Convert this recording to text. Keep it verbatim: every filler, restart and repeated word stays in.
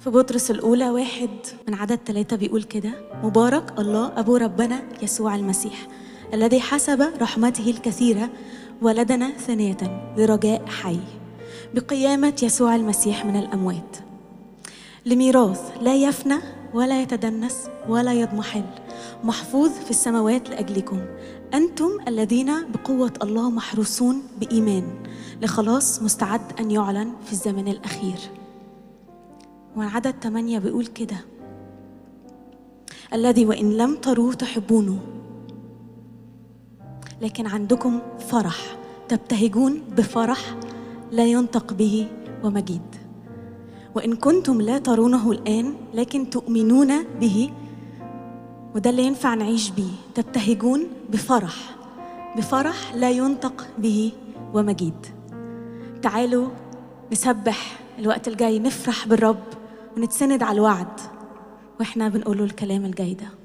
في بطرس الأولى واحد من عدد ثلاثة بيقول كده: مبارك الله أبو ربنا يسوع المسيح الذي حسب رحمته الكثيرة ولدنا ثانية لرجاء حي بقيامة يسوع المسيح من الأموات، لميراث لا يفنى ولا يتدنس ولا يضمحل، محفوظ في السماوات لأجلكم، أنتم الذين بقوة الله محروسون بإيمان لخلاص مستعد أن يعلن في الزمن الأخير. وعدد ثمانية بيقول كده: الذي وإن لم تروه تحبونه، لكن عندكم فرح تبتهجون بفرح لا ينطق به ومجيد، وإن كنتم لا ترونه الآن لكن تؤمنون به، وده اللي ينفع نعيش بيه، تبتهجون بفرح بفرح لا ينطق به ومجيد. تعالوا نسبح الوقت الجاي، نفرح بالرب ونتسند على الوعد واحنا بنقوله الكلام الجاي ده.